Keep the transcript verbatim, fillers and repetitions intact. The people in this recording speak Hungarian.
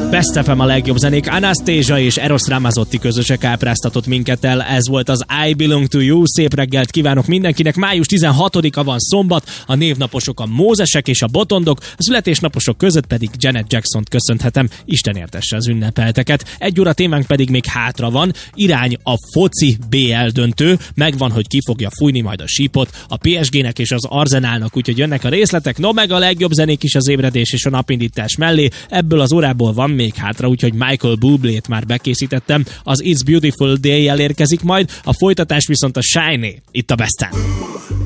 Best ef em a legjobb zenék, Anastasia és Eros Ramazzotti közöse kápráztatott minket el. Ez volt az I Belong to You. Szép reggelt kívánok mindenkinek. május tizenhatodika van, szombat, a névnaposok a Mózesek és a Botondok, a születésnaposok között pedig Janet Jacksont köszönhetem. Isten értesse az ünnepelteket. Egy óra témánk pedig még hátra van. Irány a foci bé el döntő. Megvan, hogy ki fogja fújni majd a sípot a pé es gének és az Arzenálnak, úgyhogy jönnek a részletek. No, meg a legjobb zenék is az ébredés és a napindítás mellé. Ebből az órából van még hátra, úgyhogy Michael Bublét már bekészítettem. Az It's Beautiful Day-jel érkezik majd, a folytatás viszont a Shiny, itt a Besten.